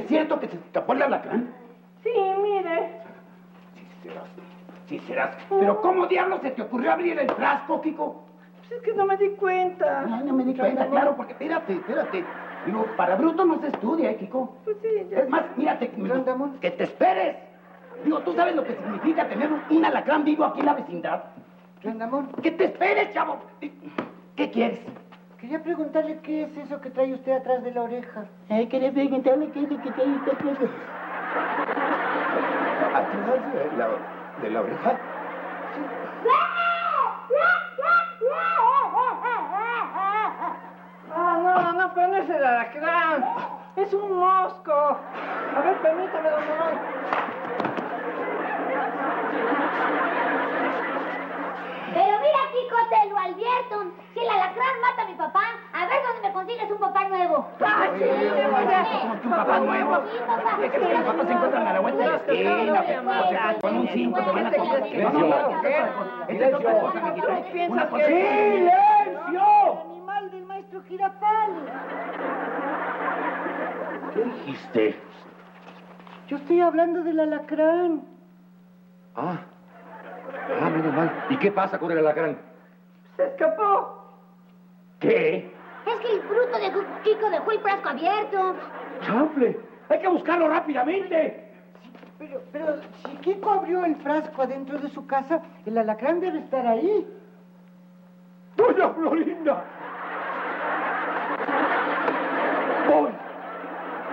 ¿Es cierto que se te escapó el alacrán? Sí, mire. Sí serás. Pero ¿cómo diablos se te ocurrió abrir el frasco, Kiko? Pues es que no me di cuenta. No me di cuenta, claro, porque espérate. Digo, para bruto no se estudia, Kiko. Pues sí, ya. Es más, mírate, que te esperes. Digo, ¿tú sabes lo que significa tener un alacrán vivo aquí en la vecindad? Rondamón. Que te esperes, chavo. ¿Qué quieres? Quería preguntarle qué es eso que trae usted atrás de la oreja. Quería preguntarle qué es lo que trae usted atrás de la oreja. No, pero no es el alacrán. Es un mosco. A ver, permítame, don Ramón. Pero mira, Kiko, te lo advierto. Si el alacrán mata a mi papá, a ver dónde me consigues un papá nuevo. ¡Ah, sí! ¿Cómo que un papá nuevo? Sí, papá. Es que los papás se encuentran a la vuelta de la esquina. Con un 5 se van a comer. Una cosa. ¡Silencio! Animal del maestro Girafal. ¿Qué dijiste? Yo estoy hablando del alacrán. Menos mal. ¿Y qué pasa con el alacrán? Se escapó. ¿Qué? Es que el bruto de Kiko dejó el frasco abierto. ¡Chanfle! ¡Hay que buscarlo rápidamente! Pero si Kiko abrió el frasco adentro de su casa, el alacrán debe estar ahí. ¡Doña Florinda!